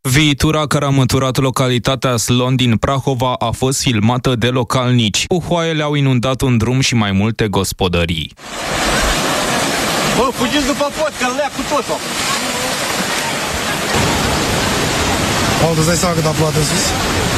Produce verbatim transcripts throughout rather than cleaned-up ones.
Viitura care a măturat localitatea Slon din Prahova a fost filmată de localnici. Uhoaiele au inundat un drum și mai multe gospodării. Bă, fugiți după pod, că îl lea cu totul. Au, îți dai seama cât a plouat în sus?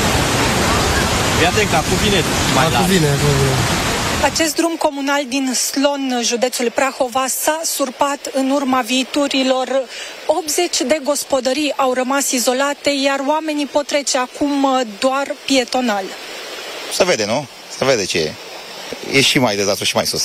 Ia de ca cu vine mai larg. Cu vine, cu vine. Acest drum comunal din Slon, județul Prahova, s-a surpat în urma viiturilor. optzeci de gospodării au rămas izolate, iar oamenii pot trece acum doar pietonal. Se vede, nu? Se vede ce e. E și mai dezastru și mai sus.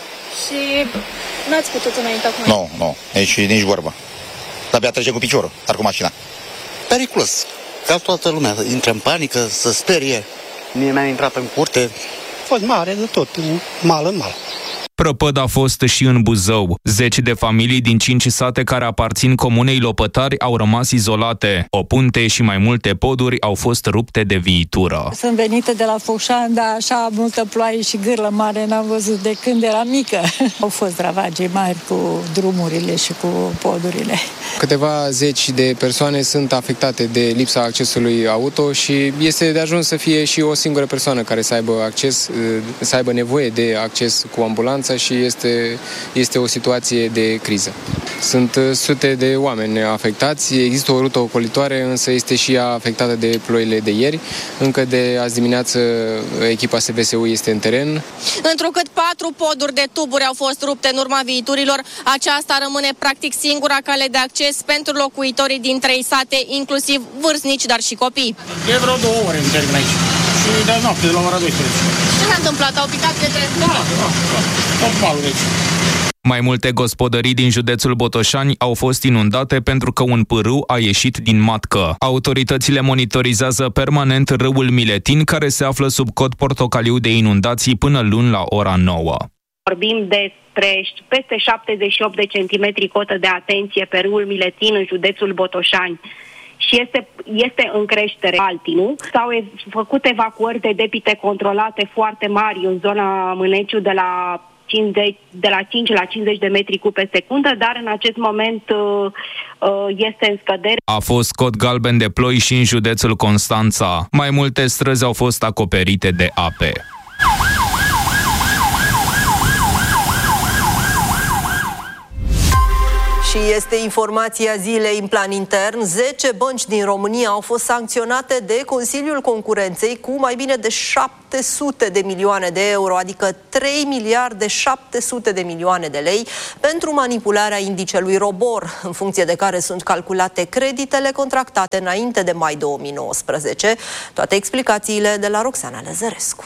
Și n-ați putut înainte acum? Nu, nu, nici, nici vorbă. De-abia trece cu piciorul, dar cu mașina. Periculos. Ca toată lumea, intră în panică, să sperie. Mie mi-a intrat în curte. A fost mare de tot, mal în mal. Prăpăd a fost și în Buzău. Zeci de familii din cinci sate care aparțin comunei Lopătari au rămas izolate. O punte și mai multe poduri au fost rupte de viitură. Sunt venite de la Focșani, dar așa multă ploaie și gârlă mare n-am văzut de când era mică. Au fost ravagii mari cu drumurile și cu podurile. Câteva zeci de persoane sunt afectate de lipsa accesului auto și este de ajuns să fie și o singură persoană care să aibă acces, să aibă nevoie de acces cu ambulanță și este, este o situație de criză. Sunt sute de oameni afectați, există o rută ocolitoare, însă este și ea afectată de ploile de ieri. Încă de azi dimineață echipa S V S U este în teren. Întrucât patru poduri de tuburi au fost rupte în urma viiturilor, aceasta rămâne practic singura cale de acces pentru locuitorii din trei sate, inclusiv vârstnici, dar și copii. E vreo două ore în termin aici și de noapte, de la ora douăsprezece. Ce s-a întâmplat? Au picat pietre? Da, da, da. Tot malul aici. Mai multe gospodării din județul Botoșani au fost inundate pentru că un pârâu a ieșit din matcă. Autoritățile monitorizează permanent râul Miletin, care se află sub cod portocaliu de inundații până luni la ora nouă. Vorbim despre peste șaptezeci și opt de centimetri cotă de atenție pe râul Miletin în județul Botoșani. Și este, este în creștere Altinu. S-au ev- făcut evacuări de debite controlate foarte mari în zona Mâneciu de la, cincizeci, de la cinci la cincizeci de metri cub pe secundă, dar în acest moment uh, uh, este în scădere. A fost cod galben de ploi și în județul Constanța. Mai multe străzi au fost acoperite de ape. Și este informația zilei în plan intern. zece bănci din România au fost sancționate de Consiliul Concurenței cu mai bine de șapte sute de milioane de euro, adică trei miliarde șapte sute de milioane de lei, pentru manipularea indicelui ROBOR, în funcție de care sunt calculate creditele contractate înainte de mai două mii nouăsprezece. Toate explicațiile de la Roxana Lăzărescu.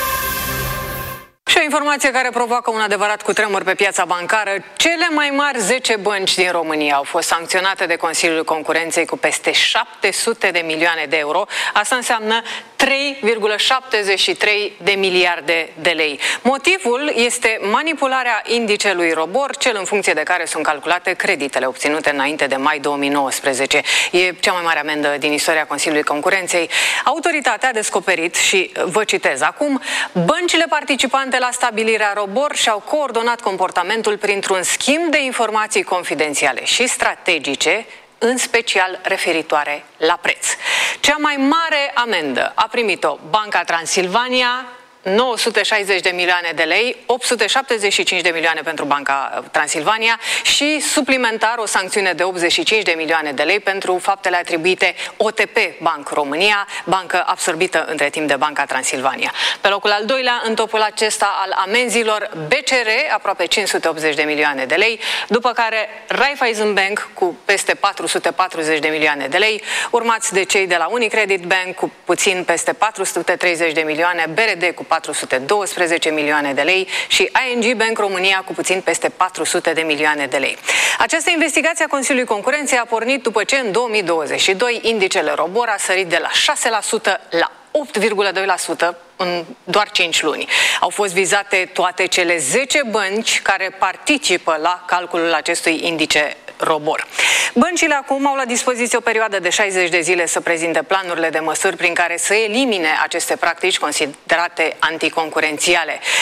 Și o informație care provoacă un adevărat cutremur pe piața bancară. Cele mai mari zece bănci din România au fost sancționate de Consiliul Concurenței cu peste șapte sute de milioane de euro. Asta înseamnă trei virgulă șaptezeci și trei de miliarde de lei. Motivul este manipularea indicelui ROBOR, cel în funcție de care sunt calculate creditele obținute înainte de mai două mii nouăsprezece. E cea mai mare amendă din istoria Consiliului Concurenței. Autoritatea a descoperit, și vă citez acum, băncile participante la stabilirea ROBOR și-au coordonat comportamentul printr-un schimb de informații confidențiale și strategice, în special referitoare la preț. Cea mai mare amendă a primit-o Banca Transilvania, nouă sute șaizeci de milioane de lei, opt sute șaptezeci și cinci de milioane pentru Banca Transilvania și suplimentar o sancțiune de optzeci și cinci de milioane de lei pentru faptele atribuite O T P Bank România, bancă absorbită între timp de Banca Transilvania. Pe locul al doilea, în topul acesta al amenzilor, B C R, aproape cinci sute optzeci de milioane de lei, după care Raiffeisen Bank cu peste patru sute patruzeci de milioane de lei, urmați de cei de la Unicredit Bank cu puțin peste patru sute treizeci de milioane, B R D cu patru sute doisprezece milioane de lei și I N G Bank România cu puțin peste patru sute de milioane de lei. Această investigație a Consiliului Concurenței a pornit după ce în două mii douăzeci și doi indicele ROBOR a sărit de la șase la sută la opt virgulă doi la sută în doar cinci luni. Au fost vizate toate cele zece bănci care participă la calculul acestui indice ROBOR. Băncile acum au la dispoziție o perioadă de șaizeci de zile să prezinte planurile de măsuri prin care să elimine aceste practici considerate anticoncurențiale.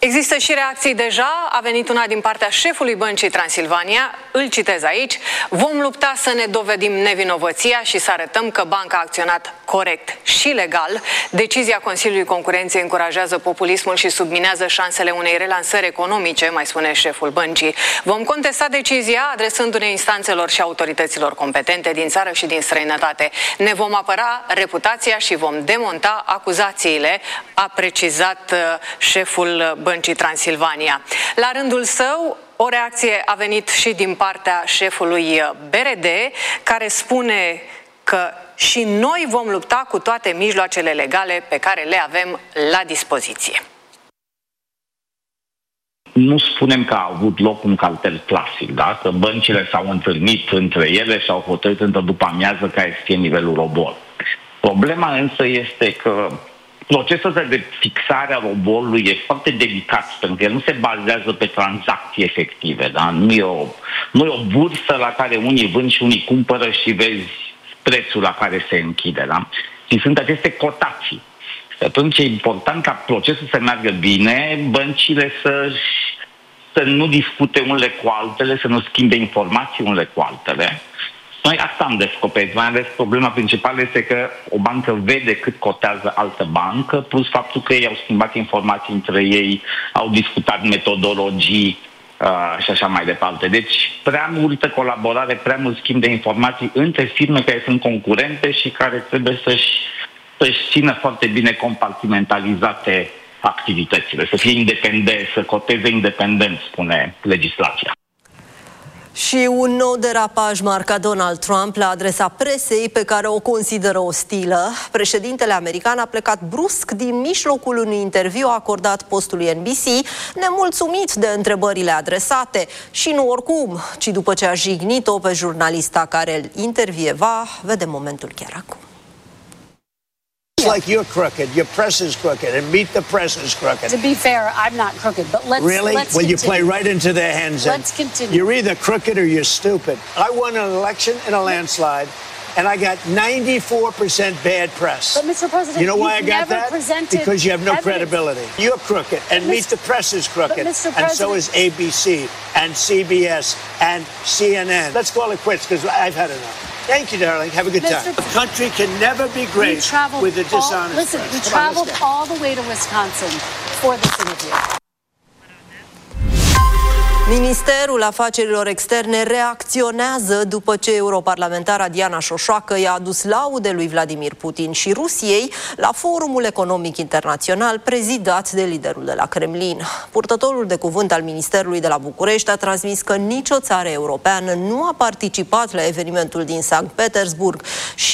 Există și reacții deja, a venit una din partea șefului Băncii Transilvania, îl citez aici: vom lupta să ne dovedim nevinovăția și să arătăm că banca a acționat corect și legal. Decizia Consiliului Concurenței încurajează populismul și subminează șansele unei relansări economice, mai spune șeful băncii. Vom contesta decizia adresându-ne instanțelor și autorităților competente din țară și din străinătate. Ne vom apăra reputația și vom demonta acuzațiile, a precizat șeful Băncii Transilvania. La rândul său, o reacție a venit și din partea șefului B R D, care spune că și noi vom lupta cu toate mijloacele legale pe care le avem la dispoziție. Nu spunem că a avut loc un cartel clasic, da? Că băncile s-au întâlnit între ele și au hotărât într-o după amiază care să fie nivelul robol. Problema însă este că procesul de fixare a robolului e foarte delicat, pentru că el nu se bazează pe tranzacții efective, da? Nu e o, nu e o bursă la care unii vând și unii cumpără și vezi prețul la care se închide, da? Și sunt aceste cotații. Și atunci e important ca procesul să meargă bine, băncile să, să nu discute unele cu altele, să nu schimbe informații unele cu altele. Noi asta am descoperit, mai ales problema principală este că o bancă vede cât cotează altă bancă, plus faptul că ei au schimbat informații între ei, au discutat metodologii uh, și așa mai departe. Deci prea multă colaborare, prea mult schimb de informații între firme care sunt concurente și care trebuie să-și, să-și țină foarte bine compartimentalizate activitățile, să fie independente, să coteze independent, spune legislația. Și un nou derapaj marca Donald Trump la adresa presei pe care o consideră ostilă. Președintele american a plecat brusc din mijlocul unui interviu acordat postului N B C, nemulțumit de întrebările adresate și nu oricum, ci după ce a jignit-o pe jurnalista care îl intervieva. Vedem momentul chiar acum. Like you're crooked, your press is crooked, and Meet the Press is crooked. To be fair, I'm not crooked, but let's really. Let's well, continue. you play right into their hands. Let's continue. You're either crooked or you're stupid. I won an election in a landslide, and I got ninety-four percent bad press. But Mister President, you know why I got never that? Presented because you have no evidence. credibility. You're crooked, and but Meet Mister the Press is crooked, and so is A B C and C B S and C N N. Let's call it quits because I've had enough. Thank you, darling. Have a good Mister time. The country can never be great with a dishonest all, listen, press. we Come traveled on, all the way to Wisconsin for this interview. Ministerul Afacerilor Externe reacționează după ce europarlamentara Diana Șoșoacă i-a adus laude lui Vladimir Putin și Rusiei la Forumul Economic Internațional prezidat de liderul de la Kremlin. Purtătorul de cuvânt al Ministerului de la București a transmis că nicio țară europeană nu a participat la evenimentul din Sankt Petersburg și